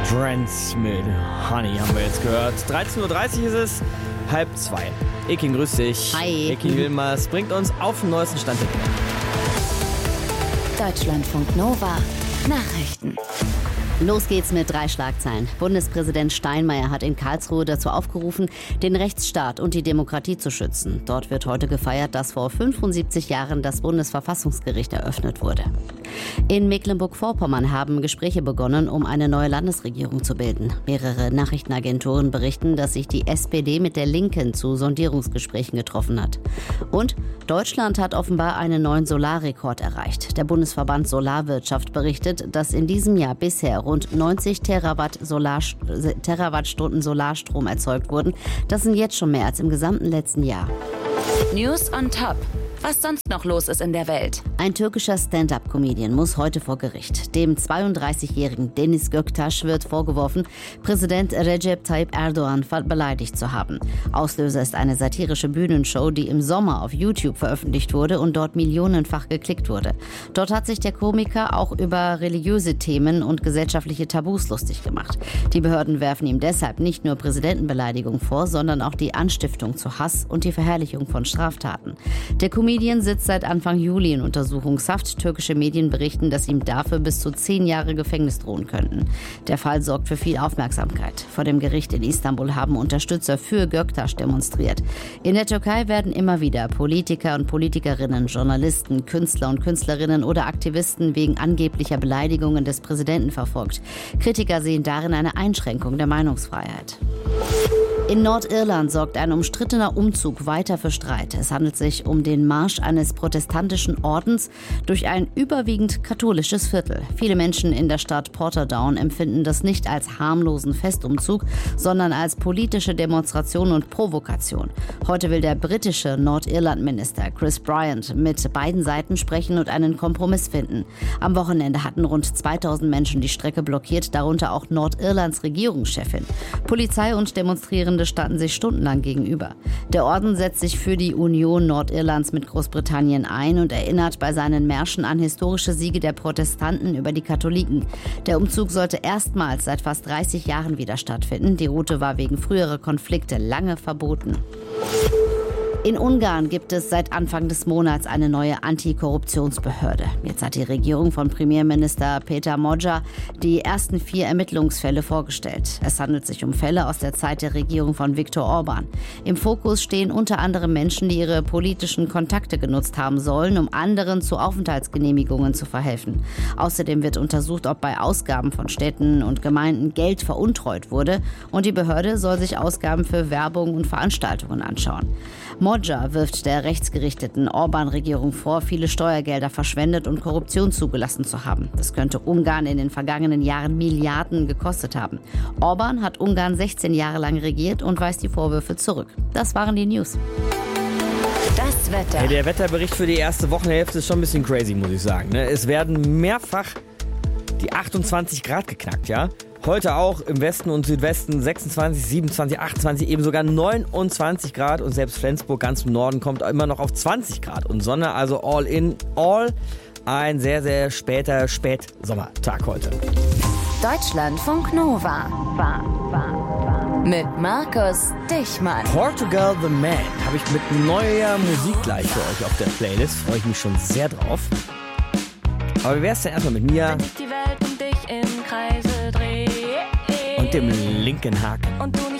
Trends mit Honey haben wir jetzt gehört. 13.30 Uhr ist es, 1:30. Ekin, grüß dich. Hi. Ekin Wilmers bringt uns auf den neuesten Stand der Dinge. Deutschlandfunk Nova Nachrichten. Los geht's mit 3 Schlagzeilen. Bundespräsident Steinmeier hat in Karlsruhe dazu aufgerufen, den Rechtsstaat und die Demokratie zu schützen. Dort wird heute gefeiert, dass vor 75 Jahren das Bundesverfassungsgericht eröffnet wurde. In Mecklenburg-Vorpommern haben Gespräche begonnen, um eine neue Landesregierung zu bilden. Mehrere Nachrichtenagenturen berichten, dass sich die SPD mit der Linken zu Sondierungsgesprächen getroffen hat. Und Deutschland hat offenbar einen neuen Solarrekord erreicht. Der Bundesverband Solarwirtschaft berichtet, dass in diesem Jahr bisher rund 90 Terawattstunden Solarstrom erzeugt wurden. Das sind jetzt schon mehr als im gesamten letzten Jahr. News on Top. Was sonst noch los ist in der Welt. Ein türkischer Stand-up-Comedian muss heute vor Gericht. Dem 32-jährigen Deniz Göktaş wird vorgeworfen, Präsident Recep Tayyip Erdogan beleidigt zu haben. Auslöser ist eine satirische Bühnenshow, die im Sommer auf YouTube veröffentlicht wurde und dort millionenfach geklickt wurde. Dort hat sich der Komiker auch über religiöse Themen und gesellschaftliche Tabus lustig gemacht. Die Behörden werfen ihm deshalb nicht nur Präsidentenbeleidigung vor, sondern auch die Anstiftung zu Hass und die Verherrlichung von Straftaten. Der Comedian sitzt seit Anfang Juli in Untersuchungshaft. Türkische Medien berichten, dass ihm dafür bis zu 10 Jahre Gefängnis drohen könnten. Der Fall sorgt für viel Aufmerksamkeit. Vor dem Gericht in Istanbul haben Unterstützer für Göktaş demonstriert. In der Türkei werden immer wieder Politiker und Politikerinnen, Journalisten, Künstler und Künstlerinnen oder Aktivisten wegen angeblicher Beleidigungen des Präsidenten verfolgt. Kritiker sehen darin eine Einschränkung der Meinungsfreiheit. In Nordirland sorgt ein umstrittener Umzug weiter für Streit. Es handelt sich um den Marsch eines protestantischen Ordens durch ein überwiegend katholisches Viertel. Viele Menschen in der Stadt Portadown empfinden das nicht als harmlosen Festumzug, sondern als politische Demonstration und Provokation. Heute will der britische Nordirland-Minister Chris Bryant mit beiden Seiten sprechen und einen Kompromiss finden. Am Wochenende hatten rund 2000 Menschen die Strecke blockiert, darunter auch Nordirlands Regierungschefin. Polizei und Demonstrierende standen sich stundenlang gegenüber. Der Orden setzt sich für die Union Nordirlands mit Großbritannien ein und erinnert bei seinen Märschen an historische Siege der Protestanten über die Katholiken. Der Umzug sollte erstmals seit fast 30 Jahren wieder stattfinden. Die Route war wegen früherer Konflikte lange verboten. In Ungarn gibt es seit Anfang des Monats eine neue Antikorruptionsbehörde. Jetzt hat die Regierung von Premierminister Péter Magyar die ersten 4 Ermittlungsfälle vorgestellt. Es handelt sich um Fälle aus der Zeit der Regierung von Viktor Orbán. Im Fokus stehen unter anderem Menschen, die ihre politischen Kontakte genutzt haben sollen, um anderen zu Aufenthaltsgenehmigungen zu verhelfen. Außerdem wird untersucht, ob bei Ausgaben von Städten und Gemeinden Geld veruntreut wurde. Und die Behörde soll sich Ausgaben für Werbung und Veranstaltungen anschauen. Magyar wirft der rechtsgerichteten Orbán-Regierung vor, viele Steuergelder verschwendet und Korruption zugelassen zu haben. Das könnte Ungarn in den vergangenen Jahren Milliarden gekostet haben. Orbán hat Ungarn 16 Jahre lang regiert und weist die Vorwürfe zurück. Das waren die News. Das Wetter. Hey, der Wetterbericht für die erste Wochenhälfte ist schon ein bisschen crazy, muss ich sagen. Es werden mehrfach die 28 Grad geknackt, ja? Heute auch im Westen und Südwesten 26, 27, 28, eben sogar 29 Grad. Und selbst Flensburg ganz im Norden kommt immer noch auf 20 Grad. Und Sonne, also all in all. Ein sehr, sehr Spätsommertag heute. Deutschlandfunk Nova. Mit Markus Dichmann. Portugal the Man habe ich mit neuer Musik gleich für euch auf der Playlist. Freue ich mich schon sehr drauf. Aber wie wär's denn erstmal mit mir? Wenn ich die Welt um dich im Kreise drehe Und dem linken Haken. und du nicht